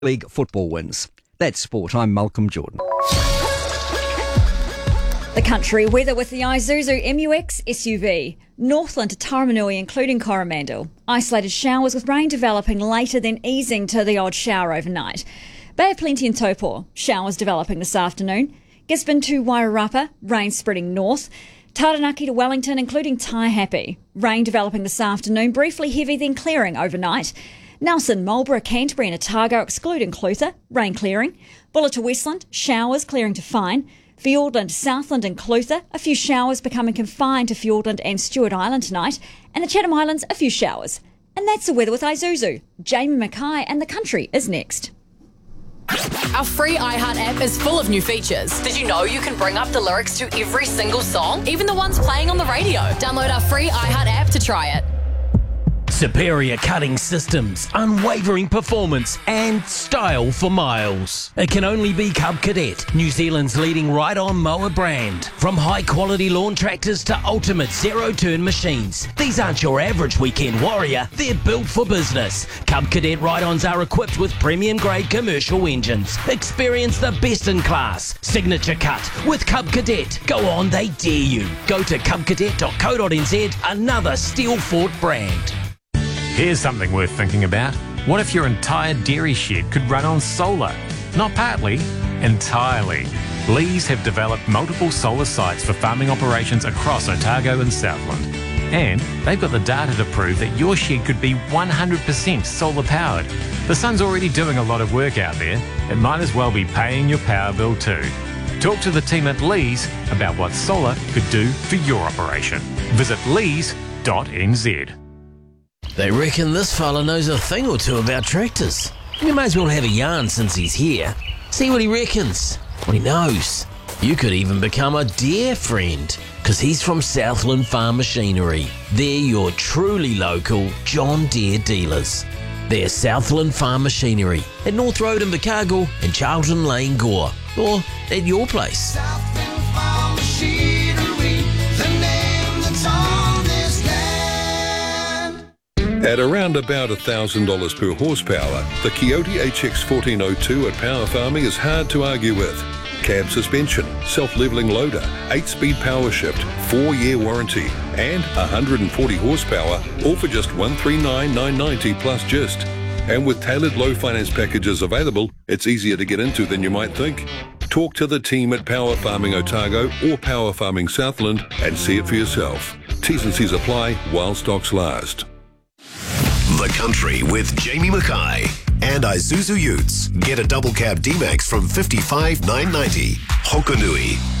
League football wins. That's sport. I'm Malcolm Jordan. The country weather with the Isuzu MU-X SUV. Northland to Taramanui, including Coromandel. Isolated showers with rain developing later, then easing to the odd shower overnight. Bay of Plenty in Taupo. Showers developing this afternoon. Gisborne to Wairarapa. Rain spreading north. Taranaki to Wellington, including Taihape. Rain developing this afternoon. Briefly heavy, then clearing overnight. Nelson, Marlborough, Canterbury and Otago, excluding Clutha. Rain clearing. Bulla to Westland. Showers clearing to fine. Fiordland, Southland and Clutha, a few showers becoming confined to Fiordland and Stewart Island tonight, and the Chatham Islands, a few showers. And that's the weather with Isuzu. Jamie Mackay and the country is next. Our free iHeart app is full of new features. Did you know you can bring up the lyrics to every single song, even the ones playing on the radio? Download our free iHeart app to try it. Superior cutting systems, unwavering performance and style for miles. It can only be Cub Cadet, New Zealand's leading ride-on mower brand. From high-quality lawn tractors to ultimate zero-turn machines, these aren't your average weekend warrior, they're built for business. Cub Cadet ride-ons are equipped with premium-grade commercial engines. Experience the best-in-class signature cut with Cub Cadet. Go on, they dare you. Go to cubcadet.co.nz, another steel-fought brand. Here's something worth thinking about. What if your entire dairy shed could run on solar? Not partly, entirely. Lees have developed multiple solar sites for farming operations across Otago and Southland. And they've got the data to prove that your shed could be 100% solar powered. The sun's already doing a lot of work out there. It might as well be paying your power bill too. Talk to the team at Lees about what solar could do for your operation. Visit lees.nz. They reckon this fella knows a thing or two about tractors. You may as well have a yarn since he's here. See what he reckons, what he knows. You could even become a dear friend, because he's from Southland Farm Machinery. They're your truly local John Deere dealers. They're Southland Farm Machinery at North Road in Invercargill and Charlton Lane, Gore. Or at your place. Southland Farm Machinery, the name that's on this land. At around about $1,000 per horsepower, the Coyote HX 1402 at Power Farming is hard to argue with. Cab suspension, self-leveling loader, 8-speed power shift, 4-year warranty, and 140 horsepower, all for just $139,990 plus gist. And with tailored low finance packages available, it's easier to get into than you might think. Talk to the team at Power Farming Otago or Power Farming Southland and see it for yourself. T's and C's apply while stocks last. The Country with Jamie Mackay and Isuzu Utes. Get a double cab D-Max from $55,990. Hokanui.